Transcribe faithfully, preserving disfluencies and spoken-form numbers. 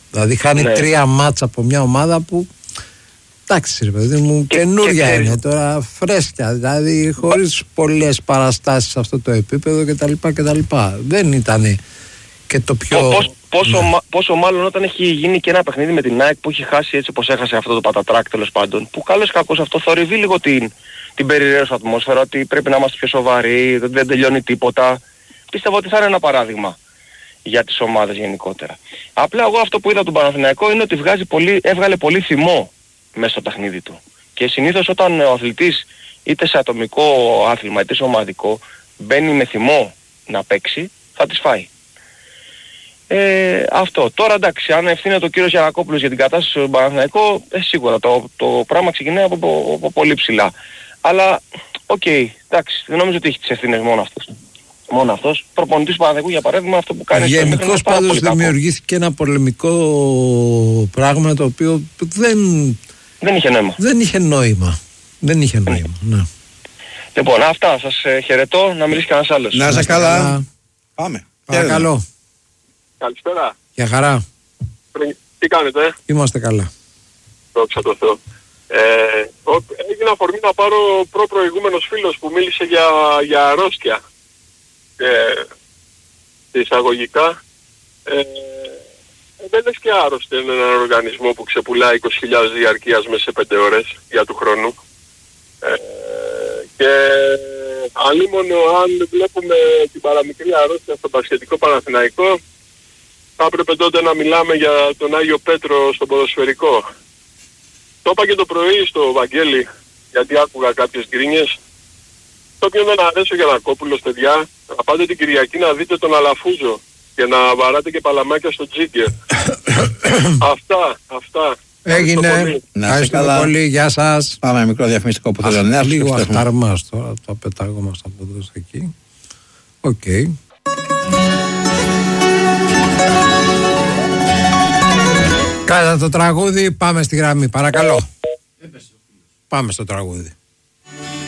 Δηλαδή χάνει ναι. τρία μάτσα από μια ομάδα που εντάξει ρε παιδί μου, καινούρια είναι τώρα, φρέσκια, δηλαδή χωρίς πολλές παραστάσεις σε αυτό το επίπεδο κτλ. κτλ. Δεν ήταν και το πιο... Πώς, πόσο, ναι. πόσο μάλλον όταν έχει γίνει και ένα παιχνίδι με την ΑΕΚ που έχει χάσει έτσι όπως έχασε αυτό το πατατράκ τέλος πάντων, που καλώς κακώς αυτό θορυβεί λίγο την, την περιραίωση ατμόσφαιρα, ότι πρέπει να είμαστε πιο σοβαροί, δεν, δεν τελειώνει τίποτα. Πιστεύω ότι θα είναι ένα παράδειγμα για τις ομάδες γενικότερα. Απλά εγώ αυτό που είδα τον Παναθηναϊκό είναι ότι βγάζει πολύ, έβγαλε πολύ θυμό μέσα στο παιχνίδι του. Και συνήθως όταν ο αθλητής είτε σε ατομικό άθλημα είτε σε ομαδικό μπαίνει με θυμό να παίξει, θα τις φάει. Ε, αυτό. Τώρα εντάξει, αν ευθύνεται ο κύριος Γιαννακόπουλος για την κατάσταση στον Παναθηναϊκό, ε, σίγουρα το, το πράγμα ξεκινάει από, από, από πολύ ψηλά. Αλλά, οκ, okay, εντάξει, δεν νομίζω ότι έχει τις ευθύνες μόνο αυτός. Μόνο αυτός. Προπονητής του Παναθηναϊκού για παράδειγμα αυτό που κάνει... Γενικώς πάντως δημιουργήθηκε ένα πολεμικό πράγμα το οποίο δεν... Δεν είχε νόημα. Δεν είχε νόημα. Δεν είχε νόημα, ναι. Λοιπόν, αυτά. Σας ε, χαιρετώ. Να μιλήσει κανένας άλλος. Να είστε καλά. καλά. Πάμε. Παρακαλώ. Καλησπέρα. Γεια χαρά. Τι κάνετε? Είμαστε καλά. Δόξα τω Θεώ. Ε, έγινε αφορμή να πάρω προ-προηγούμενος φίλος που μίλησε για, για αρρώστια. Ε, εισαγωγικά. Ε, δεν λες και άρρωστο είναι έναν οργανισμό που ξεπουλάει είκοσι χιλιάδες διαρκείας μέσα σε πέντε ώρες για του χρόνου. Ε, και αλίμονο αν βλέπουμε την παραμικρή αρρώστια στο μπασκετικό Παναθηναϊκό, θα έπρεπε τότε να μιλάμε για τον Άγιο Πέτρο στο ποδοσφαιρικό. Το είπα και το πρωί στο Βαγγέλη, γιατί άκουγα κάποιες γκρίνιες. Το οποίο δεν αρέσει ο Γιαννακόπουλος, παιδιά, να πάτε την Κυριακή να δείτε τον Αλαφούζο και να βαράτε και παλαμάκια στο Τζίγκερ. αυτά, αυτά. Έγινε. Να είστε καλά. Πολύ. Γεια σας. Πάμε μικρό διαφημιστικό που θέλω να λίγο αχταρμάς τώρα, το πετάγομαστε από εδώ στο εκεί. Οκ. Okay. Κάτα το τραγούδι, πάμε στη γραμμή, παρακαλώ. Πάμε στο τραγούδι.